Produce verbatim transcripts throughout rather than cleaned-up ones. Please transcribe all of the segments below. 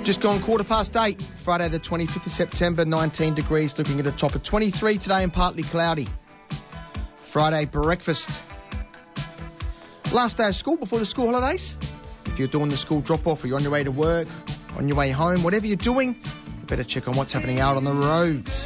Just gone quarter past eight, Friday the twenty-fifth of September, nineteen degrees, looking at a top of twenty-three today and partly cloudy. Friday breakfast. Last day of school before the school holidays. If you're doing the school drop-off or you're on your way to work, on your way home, whatever you're doing, you better check on what's happening out on the roads.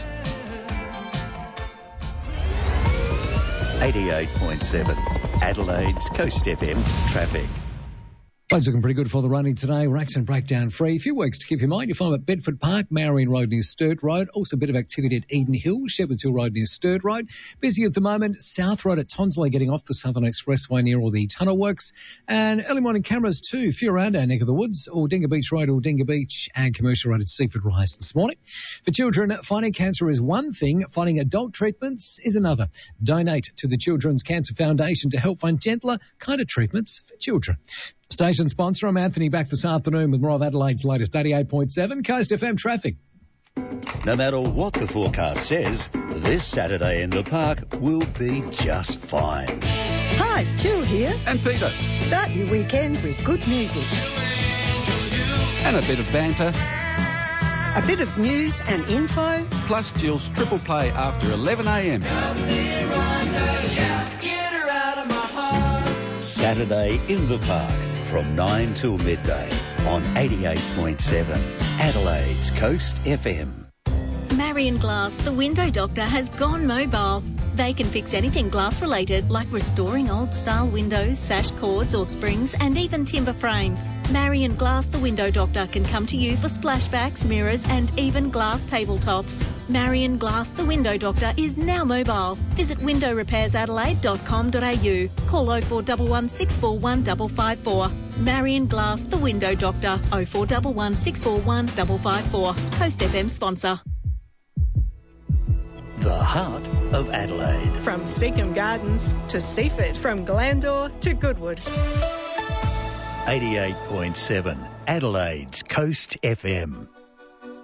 eighty-eight point seven, Adelaide's Coast F M traffic. Roads looking pretty good for the running today. We're accident breakdown free. A few works to keep in mind. You'll find them at Bedford Park, Marion Road near Sturt Road. Also a bit of activity at Eden Hill, Shepherds Hill Road near Sturt Road. Busy at the moment. South Road at Tonsley getting off the Southern Expressway near all the tunnel works. And early morning cameras too. If you're around our neck of the woods, Aldinga Beach Road, Aldinga Beach and Commercial Road at Seaford Rise this morning. For children, fighting cancer is one thing. Fighting adult treatments is another. Donate to the Children's Cancer Foundation to help find gentler, kinder treatments for children. Station sponsor, I'm Anthony, back this afternoon with more of Adelaide's latest eighty-eight point seven Coast F M traffic. No matter what the forecast says, this Saturday in the park will be just fine. Hi, Jill here. And Peter. Start your weekend with good music. And a bit of banter. A bit of news and info. Plus Jill's triple play after eleven a m. Saturday in the park from nine till midday on eighty-eight point seven Adelaide's Coast F M. Marion Glass, the window doctor, has gone mobile. They can fix anything glass related, like restoring old style windows, sash cords or springs, and even timber frames. Marion Glass, the window doctor, can come to you for splashbacks, mirrors and even glass tabletops. Marion Glass, the window doctor, is now mobile. Visit window repairs adelaide dot com dot a u. Call oh four one one, six four one, five five four. Marion Glass, the window doctor, oh four one one, six four one, five five four. Coast F M sponsor. The heart of Adelaide. From Seacombe Gardens to Seaford, from Glandore to Goodwood. eighty-eight point seven Adelaide's Coast F M.